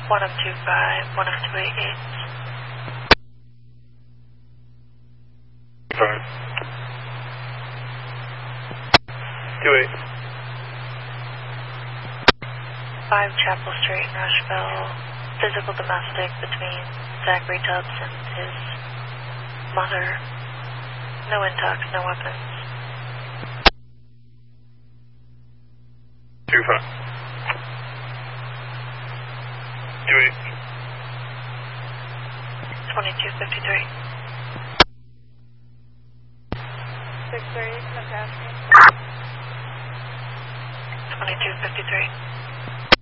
1025, 1028. 28. 5 Chapel Street, Rushville. Physical domestic between Zachary Tubbs and his mother. No intox, no weapons. 25. 28. 2253. 630, fantastic. 2253.